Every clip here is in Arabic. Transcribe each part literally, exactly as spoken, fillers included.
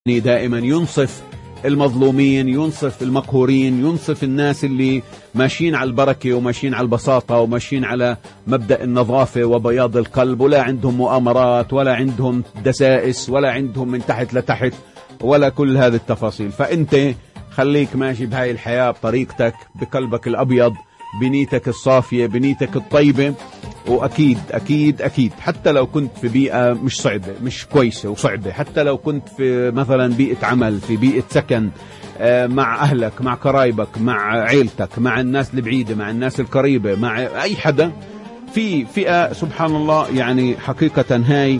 دائما ينصف المظلومين، ينصف المقهورين، ينصف الناس اللي ماشيين على البركة وماشيين على البساطة وماشيين على مبدأ النظافة وبياض القلب، ولا عندهم مؤامرات ولا عندهم دسائس ولا عندهم من تحت لتحت ولا كل هذه التفاصيل. فأنت خليك ماشي بهاي الحياة بطريقتك، بقلبك الأبيض، بنيتك الصافية، بنيتك الطيبة. وأكيد أكيد أكيد حتى لو كنت في بيئة مش صعبة مش كويسة وصعبة، حتى لو كنت في مثلا بيئة عمل، في بيئة سكن، مع أهلك، مع قرايبك، مع عيلتك، مع الناس البعيدة، مع الناس القريبة، مع أي حدا، في فئة سبحان الله يعني حقيقة هاي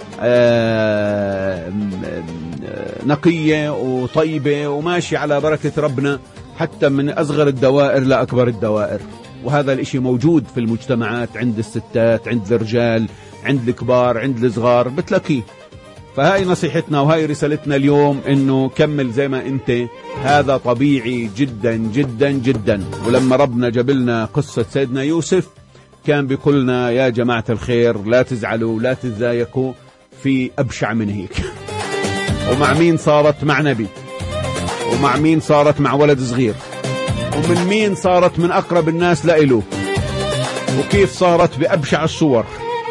نقية وطيبة وماشي على بركة ربنا، حتى من أصغر الدوائر لأكبر الدوائر. وهذا الاشي موجود في المجتمعات، عند الستات، عند الرجال، عند الكبار، عند الصغار، بتلاقيه. فهاي نصيحتنا وهاي رسالتنا اليوم، انه كمل زي ما انت، هذا طبيعي جدا جدا جدا. ولما ربنا جاب لنا قصة سيدنا يوسف كان بيقولنا يا جماعة الخير لا تزعلوا لا تتضايقوا، في أبشع من هيك. ومع مين صارت؟ مع نبي. ومع مين صارت؟ مع ولد صغير. ومن مين صارت؟ من أقرب الناس لإله. وكيف صارت؟ بأبشع الصور.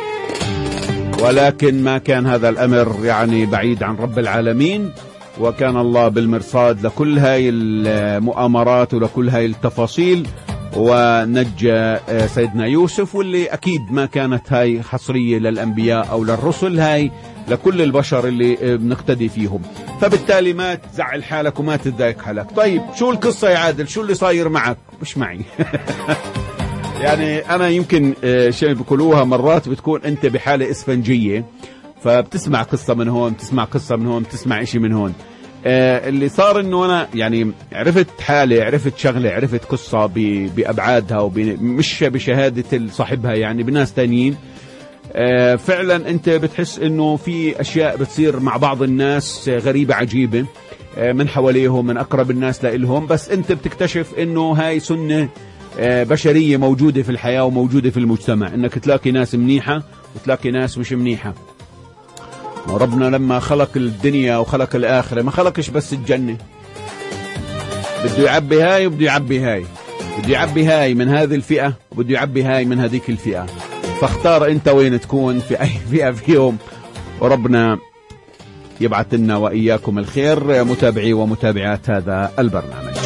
ولكن ما كان هذا الأمر يعني بعيد عن رب العالمين، وكان الله بالمرصاد لكل هاي المؤامرات ولكل هاي التفاصيل، ونجى سيدنا يوسف. واللي أكيد ما كانت هاي حصرية للأنبياء أو للرسل، هاي لكل البشر اللي بنقتدي فيهم. فبالتالي ما تزعل حالك وما تتضايق حالك. طيب شو القصة يا عادل؟ شو اللي صاير معك؟ مش معي. يعني أنا يمكن شيء بيقولوها مرات، بتكون أنت بحالة إسفنجية، فبتسمع قصة من هون، بتسمع قصة من هون، بتسمع إشي من هون. اللي صار إنه أنا يعني عرفت حالة، عرفت شغلة، عرفت قصة بأبعادها ومش بشهادة صاحبها، يعني بناس تانيين. فعلا أنت بتحس إنه في أشياء بتصير مع بعض الناس غريبة عجيبة من حواليهم، من أقرب الناس لإلهم، بس أنت بتكتشف إنه هاي سنة بشرية موجودة في الحياة وموجودة في المجتمع، إنك تلاقي ناس منيحة وتلاقي ناس مش منيحة. وربنا لما خلق الدنيا وخلق الآخرة ما خلقش بس الجنة، بده يعبي هاي وبده يعبي هاي، بده يعبي هاي من هذه الفئة وبده يعبي هاي من هذيك الفئة. فاختار انت وين تكون في اي فئة فيهم، وربنا يبعث لنا واياكم الخير متابعي ومتابعات هذا البرنامج.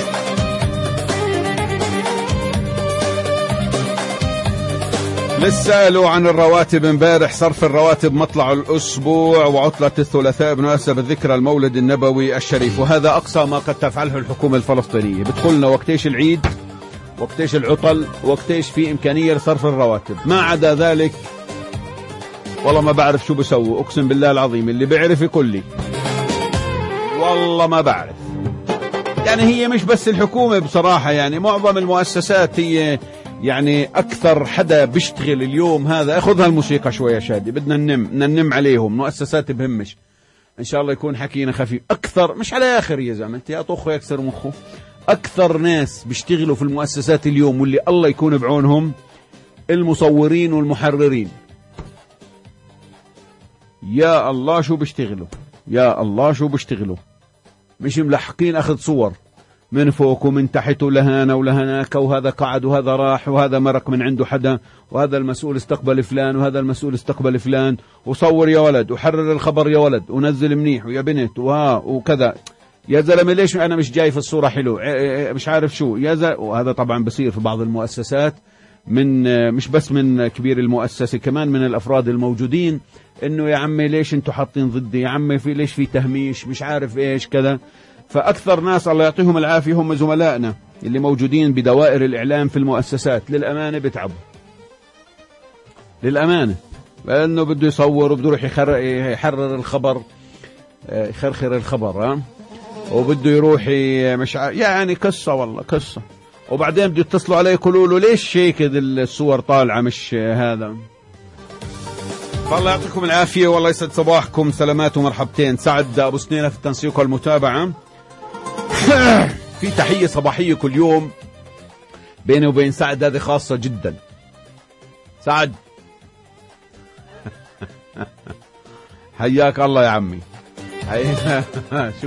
لسه عن الرواتب امبارح، صرف الرواتب مطلع الأسبوع وعطلة الثلاثاء بمناسبة ذكرى المولد النبوي الشريف، وهذا أقصى ما قد تفعله الحكومة الفلسطينية. بتقولنا وقتيش العيد، وقتيش العطل، وقتيش في إمكانية لصرف الرواتب. ما عدا ذلك والله ما بعرف شو بسوي، أقسم بالله العظيم. اللي بيعرف يقول لي، والله ما بعرف. يعني هي مش بس الحكومة بصراحة، يعني معظم المؤسسات هي يعني أكثر حدا بيشتغل اليوم هذا. أخذها الموسيقى شوية شادي، بدنا ننم بدنا ننم عليهم. مؤسسات بهمش، إن شاء الله يكون حكينا خفيف. أكثر مش على آخر يا زلمة، أنت يا طخه يكسر مخه. أكثر ناس بيشتغلوا في المؤسسات اليوم واللي الله يكون بعونهم المصورين والمحررين. يا الله شو بيشتغلوا، يا الله شو بيشتغلوا. مش ملحقين أخذ صور من فوق ومن تحت ولهنا ولهناك، وهذا قعد وهذا راح وهذا مرق من عنده حدا، وهذا المسؤول استقبل فلان وهذا المسؤول استقبل فلان، وصور يا ولد وحرر الخبر يا ولد ونزل منيح ويا بنت وها وكذا. يا زلمة ليش أنا مش جاي في الصورة حلو، مش عارف شو يا زلمة. وهذا طبعا بصير في بعض المؤسسات، من مش بس من كبير المؤسسة، كمان من الأفراد الموجودين، إنه يا عمي ليش أنتوا حاطين ضدي، يا عمي في ليش في تهميش، مش عارف إيش كذا. فأكثر ناس الله يعطيهم العافية هم زملائنا اللي موجودين بدوائر الإعلام في المؤسسات. للأمانة بتعبوا، للأمانة، لأنه بده يصور وبده يروح يحرر الخبر، يخرخر الخبر، ها، وبده يروح مش ع... يعني قصة والله قصة. وبعدين بده يتصلوا عليه يقولوا له ليش هيك الصور طالعة مش هذا. فالله يعطيكم العافية والله يسعد صباحكم. سلامات ومرحبتين. سعد أبو سنينة في التنسيق والمتابعة. في تحية صباحية كل يوم بيني وبين سعد، هذه خاصة جدا. سعد حياك الله يا عمي. حقيقة